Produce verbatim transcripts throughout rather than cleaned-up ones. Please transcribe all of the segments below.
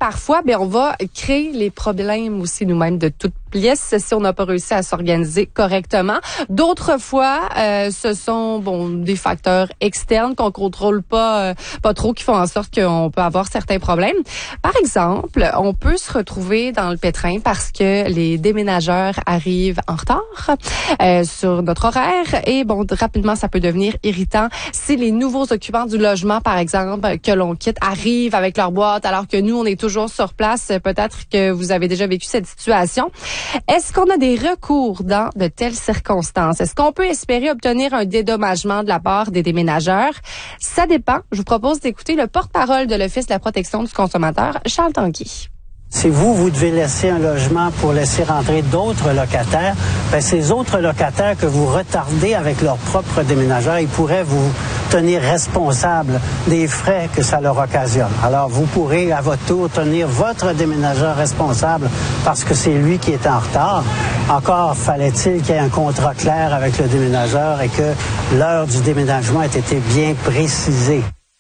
parfois, ben on va créer les problèmes aussi nous-mêmes de toutes pièces si on n'a pas réussi à s'organiser correctement. D'autres fois, euh, ce sont bon des facteurs externes qu'on contrôle pas, euh, pas trop, qui font en sorte qu'on peut avoir certains problèmes. Par exemple, on peut se retrouver dans le pétrin parce que les déménageurs arrivent en retard euh, sur notre horaire et bon, rapidement, ça peut devenir irritant si les nouveaux occupants du logement, par exemple, que l'on quitte, arrivent avec leur boîte alors que nous, on est toujours sur place. Peut-être que vous avez déjà vécu cette situation. Est-ce qu'on a des recours dans de telles circonstances? Est-ce qu'on peut espérer obtenir un dédommagement de la part des déménageurs? Ça dépend. Je vous propose d'écouter le porte-parole de l'Office de la protection du consommateur, Charles Tanguy. Si vous, vous devez laisser un logement pour laisser rentrer d'autres locataires, bien, ces autres locataires que vous retardez avec leur propre déménageur, ils pourraient vous tenir responsable des frais que ça leur occasionne. Alors, vous pourrez, à votre tour, tenir votre déménageur responsable parce que c'est lui qui est en retard. Encore fallait-il qu'il y ait un contrat clair avec le déménageur et que l'heure du déménagement ait été bien précisée.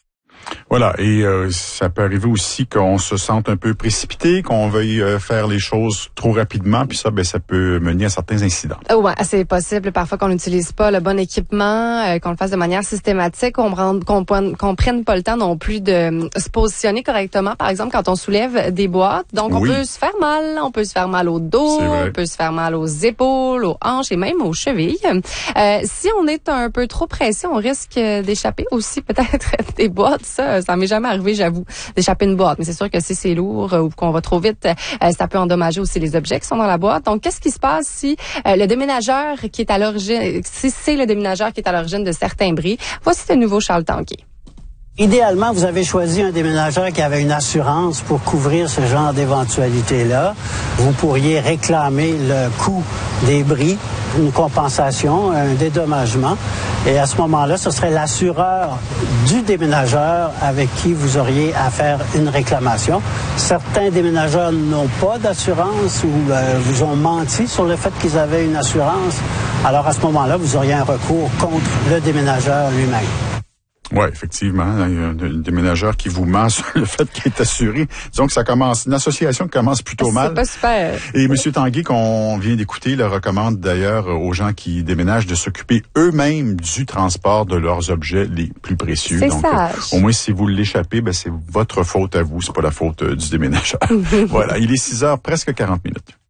Voilà, et euh, ça peut arriver aussi qu'on se sente un peu précipité, qu'on veuille euh, faire les choses trop rapidement, puis ça, ben, ça peut mener à certains incidents. Ouais, c'est possible parfois qu'on n'utilise pas le bon équipement, euh, qu'on le fasse de manière systématique, qu'on prenne, qu'on, qu'on prenne pas le temps non plus de euh, se positionner correctement, par exemple quand on soulève des boîtes. Donc on oui. peut se faire mal, on peut se faire mal au dos, on peut se faire mal aux épaules, aux hanches et même aux chevilles. Euh, si on est un peu trop pressé, on risque d'échapper aussi peut-être des boîtes. Ça, ça m'est jamais arrivé, j'avoue, d'échapper une boîte. Mais c'est sûr que si c'est lourd ou qu'on va trop vite, euh, ça peut endommager aussi les objets qui sont dans la boîte. Donc, qu'est-ce qui se passe si euh, le déménageur qui est à l'origine, si c'est le déménageur qui est à l'origine de certains bris? Voici le nouveau Charles Tanguy. Idéalement, vous avez choisi un déménageur qui avait une assurance pour couvrir ce genre d'éventualité-là. Vous pourriez réclamer le coût des bris, une compensation, un dédommagement. Et à ce moment-là, ce serait l'assureur du déménageur avec qui vous auriez à faire une réclamation. Certains déménageurs n'ont pas d'assurance ou euh, vous ont menti sur le fait qu'ils avaient une assurance. Alors à ce moment-là, vous auriez un recours contre le déménageur lui-même. Oui, effectivement. Il y a un déménageur qui vous ment sur le fait qu'il est assuré. Disons que ça commence, une association qui commence plutôt mal. C'est pas super. Et M. Tanguy, qu'on vient d'écouter, le recommande d'ailleurs aux gens qui déménagent de s'occuper eux-mêmes du transport de leurs objets les plus précieux. C'est Donc, sage. Euh, au moins, si vous l'échappez, ben, c'est votre faute à vous, c'est pas la faute euh, du déménageur. Voilà. Il est six heures, presque quarante minutes.